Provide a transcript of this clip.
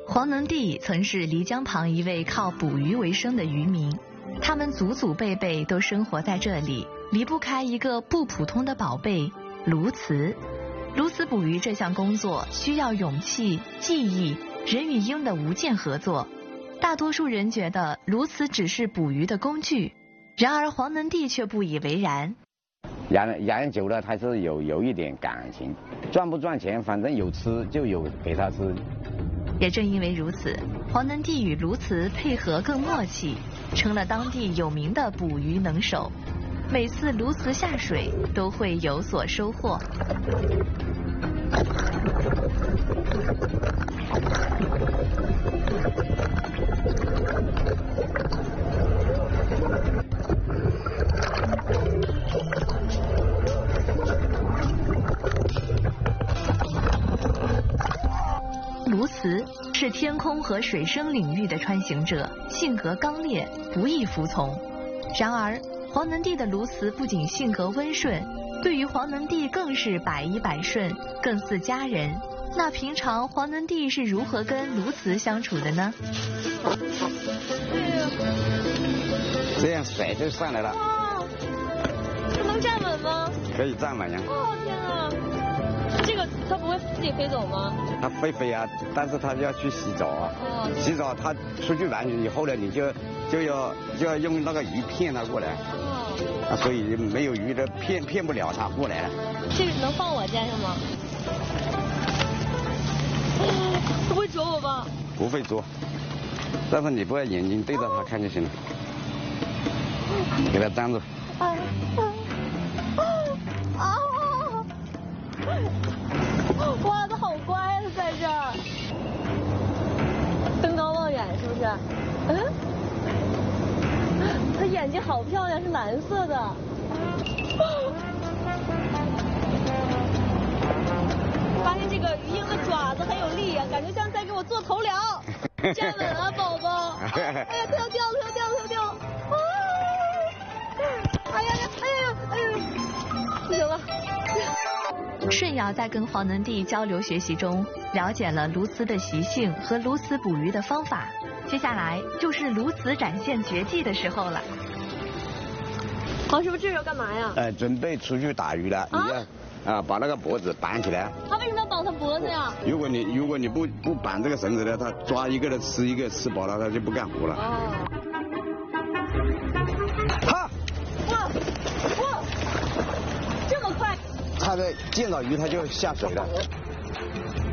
黄能第曾是漓江旁一位靠捕鱼为生的渔民，他们祖祖辈辈都生活在这里，离不开一个不普通的宝贝——鸬鹚。鸬鹚捕鱼这项工作需要勇气、技艺、人与鹰的无间合作。大多数人觉得鸬鹚只是捕鱼的工具，然而黄能第却不以为然。 养久了，他是有一点感情，赚不赚钱，反正有吃就有给他吃。 也正因为如此，黄能第与鸬鹚配合更默契，成了当地有名的捕鱼能手。每次鸬鹚下水都会有所收获。鸬鹚是天空和水生领域的穿行者，性格刚烈，不易服从。然而黄能第的鸬鹚不仅性格温顺，对于黄能第更是百依百顺，更似家人。那平常黄能第是如何跟鸬鹚相处的呢？ 这样甩就上来了。 哇，这能站稳吗？ 可以站稳呀。 哦天啊！这个它不会自己飞走吗？ 它会飞啊，但是它要去洗澡啊。 哦。 洗澡它出去玩以后呢，你就要用那个鱼骗它过来。 哦。 所以没有鱼的骗不了它过来了。 这个能放我肩上吗？不会啄我吧？ 不会啄，但是你不要眼睛对着它看就行了。给它粘住。 哇，它好乖啊，它在这儿。登高望远是不是？嗯。它眼睛好漂亮，是蓝色的。发现这个鱼鹰的爪子很有力啊，感觉像在给我做头疗。站稳啊，宝宝！哎呀，它要掉了，它要掉了，它要掉了！啊！哎呀呀，哎呀，哎呀，不行了。 顺尧在跟黄能第交流学习中，了解了鸬鹚的习性和鸬鹚捕鱼的方法。接下来就是鸬鹚展现绝技的时候了。 黄师傅，这是要干嘛呀？ 准备出去打鱼了，你要把那个脖子绑起来。 他为什么要绑他脖子呀？ 如果你不绑这个绳子呢，他抓一个的吃一个，吃饱了他就不干活了。 哦。 哈！ 哇！这么快？ 他的见到鱼他就下水了。